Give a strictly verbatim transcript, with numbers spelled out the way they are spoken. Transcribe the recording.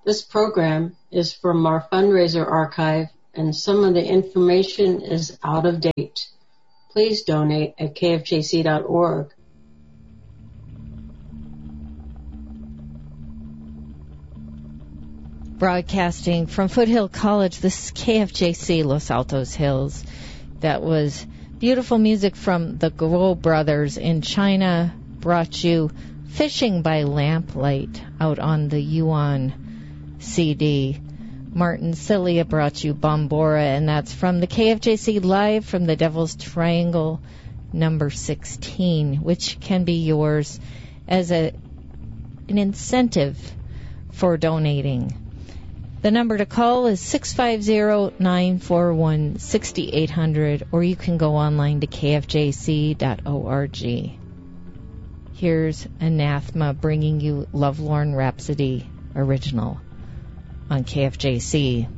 This program is from our fundraiser archive, and some of the information is out of date. Please donate at k f j c dot org. Broadcasting from Foothill College, this is K F J C Los Altos Hills. That was beautiful music from the Guo brothers in China. Brought you Fishing by Lamplight out on the Yuan C D. Martin Cilia brought you Bombora, and that's from the K F J C Live from the Devil's Triangle number sixteen, which can be yours as a an incentive for donating. The number to call is six five zero, nine four one, six eight zero zero, or you can go online to k f j c dot org. Here's Anathema bringing you Lovelorn Rhapsody original on K F J C.